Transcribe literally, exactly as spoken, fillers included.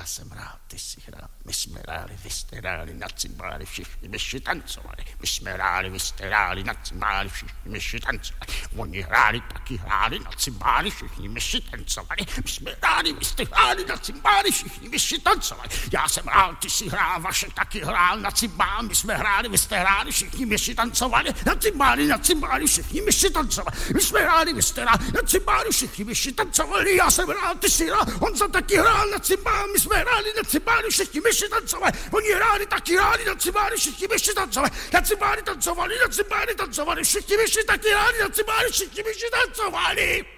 Já jsem hrál, ty jsi hrál, my jsme hráli, vy jste hráli, na cymbáli všichni myši tancovali. My jsme hráli, vy jste hráli, na cymbáli všichni myši tancovali. Oni hráli, taky hráli, na cymbáli všichni myši tancovali. My jsme hráli, vy jste hráli, na cymbáli všichni myši tancovali. Já jsem hrál, ty jsi hrál, Vašek taky hrál, na cymbál, my jsme hráli, vy jste hráli, všichni myši tancovali. Na cymbáli, na cymbáli všichni myši tancovali. My jsme hráli, vy jste hráli, na cymbáli všichni myši tancovali. Já jsem hrál, ty jsi hrál, Honza taky hrál na cymbál, my jsme hráli na cymbáli, všichni myši tancovali. Oni hráli, taky hráli na cymbáli, všichni myši tancovali. Na cymbáli tancovali, na cymbáli tancovali, všichni myši taky hráli na cymbáli, všichni myši tancovali.